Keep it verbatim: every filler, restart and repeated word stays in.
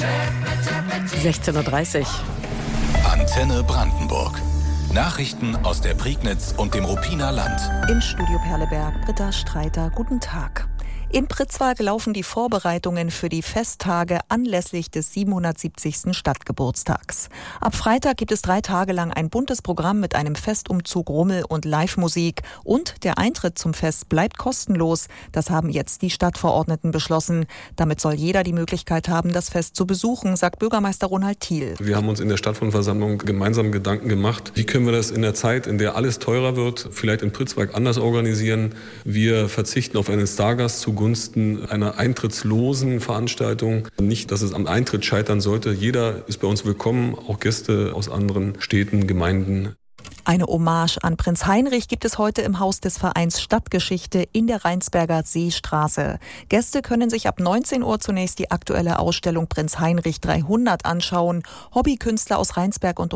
sechzehn Uhr dreißig. Antenne Brandenburg. Nachrichten aus der Prignitz und dem Ruppiner Land. Im Studio Perleberg, Britta Streiter, guten Tag. In Pritzwalk laufen die Vorbereitungen für die Festtage anlässlich des siebenhundertsiebzigsten Stadtgeburtstags. Ab Freitag gibt es drei Tage lang ein buntes Programm mit einem Festumzug, Rummel und Live-Musik. Und der Eintritt zum Fest bleibt kostenlos. Das haben jetzt die Stadtverordneten beschlossen. Damit soll jeder die Möglichkeit haben, das Fest zu besuchen, sagt Bürgermeister Ronald Thiel. Wir haben uns in der Stadtversammlung gemeinsam Gedanken gemacht, wie können wir das in der Zeit, in der alles teurer wird, vielleicht in Pritzwalk anders organisieren. Wir verzichten auf einen Stargast zugunsten einer eintrittslosen Veranstaltung. Nicht, dass es am Eintritt scheitern sollte. Jeder ist bei uns willkommen, auch Gäste aus anderen Städten, Gemeinden. Eine Hommage an Prinz Heinrich gibt es heute im Haus des Vereins Stadtgeschichte in der Rheinsberger Seestraße. Gäste können sich ab neunzehn Uhr zunächst die aktuelle Ausstellung Prinz Heinrich dreihundert anschauen. Hobbykünstler aus Rheinsberg und